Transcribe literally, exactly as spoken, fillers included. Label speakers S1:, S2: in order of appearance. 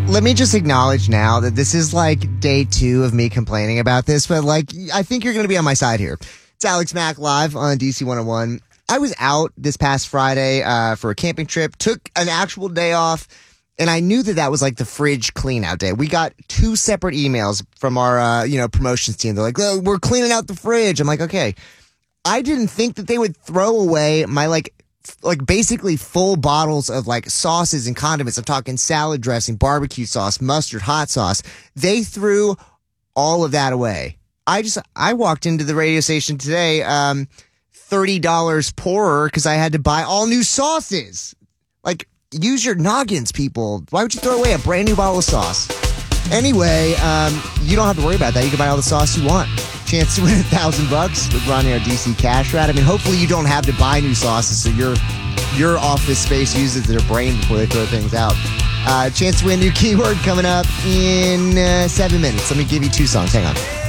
S1: Let me just acknowledge now that this is like day two of me complaining about this, but like, I think you're going to be on my side here. It's Alex Mack live on D C one oh one. I was out this past Friday uh, for a camping trip, took an actual day off, and I knew that that was like the fridge clean out day. We got two separate emails from our, uh, you know, promotions team. They're like, oh, we're cleaning out the fridge. I'm like, okay. I didn't think that they would throw away my like, like basically full bottles of like sauces and condiments. I'm talking salad dressing, barbecue sauce, mustard, hot sauce. They threw all of that away. I just, I walked into the radio station today, um, thirty dollars poorer because I had to buy all new sauces. Like, use your noggins, people. Why would you throw away a brand new bottle of sauce? Anyway, um, you don't have to worry about that. You can buy all the sauce you want. Chance to win a thousand bucks with Ronnie, our D C cash rat. I mean, hopefully you don't have to buy new sauces, so your your office space uses their brain before they throw things out. Uh, chance to win new keyword coming up in uh, seven minutes. Let me give you two songs. Hang on.